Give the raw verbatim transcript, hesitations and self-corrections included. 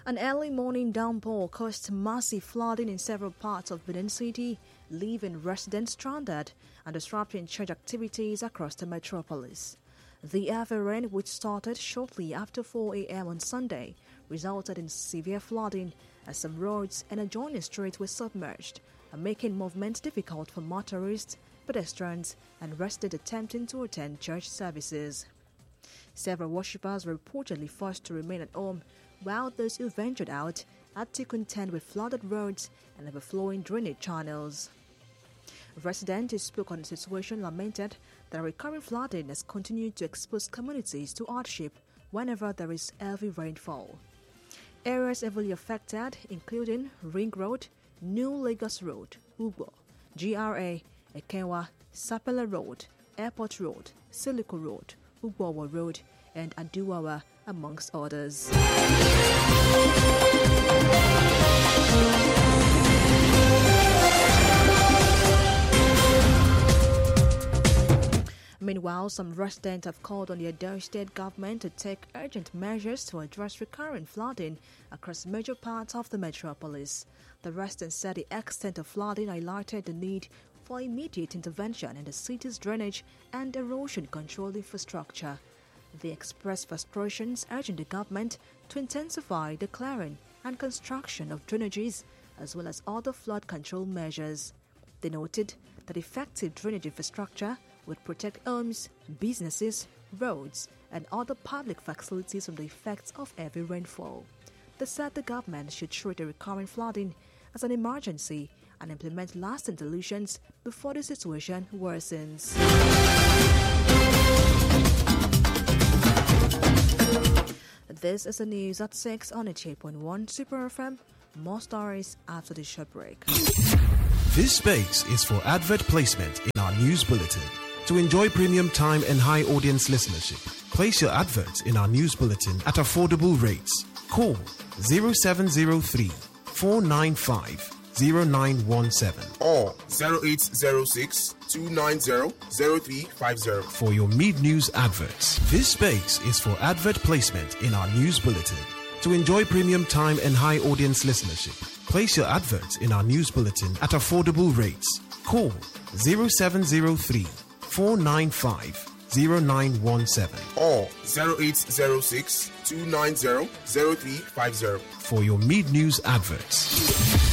An early morning downpour caused massive flooding in several parts of Benin City, leaving residents stranded and disrupting church activities across the metropolis. The heavy rain, which started shortly after four a.m. on Sunday, resulted in severe flooding as some roads and adjoining streets were submerged, and making movement difficult for motorists, pedestrians, and residents attempting to attend church services. Several worshippers were reportedly forced to remain at home, while those who ventured out had to contend with flooded roads and overflowing drainage channels. Residents who spoke on the situation lamented that recurring flooding has continued to expose communities to hardship whenever there is heavy rainfall. Areas heavily affected, including Ring Road, New Lagos Road, Ugbo, G R A, Ekenwa, Sapele Road, Airport Road, Siliko Road, Ugbowa Road, and Aduwawa, amongst others. Meanwhile, some residents have called on the Edo State government to take urgent measures to address recurrent flooding across major parts of the metropolis. The residents said the extent of flooding highlighted the need for immediate intervention in the city's drainage and erosion control infrastructure. They expressed frustrations, urging the government to intensify the clearing and construction of drainages as well as other flood control measures. They noted that effective drainage infrastructure would protect homes, businesses, roads, and other public facilities from the effects of heavy rainfall. They said the government should treat the recurrent flooding as an emergency and implement lasting solutions before the situation worsens. This is the news at six on eighty-eight point one Super F M. More stories after the short break. This space is for advert placement in our news bulletin. To enjoy premium time and high audience listenership, place your adverts in our news bulletin at affordable rates. Call zero seven zero three, four nine five, zero nine one seven or zero eight zero six, two nine zero, zero three five zero for your mid-news adverts. This space is for advert placement in our news bulletin. To enjoy premium time and high audience listenership, place your adverts in our news bulletin at affordable rates. Call zero seven zero three, four nine five, zero nine one seven or zero eight zero six, two nine zero, zero three five zero for your mid-news adverts.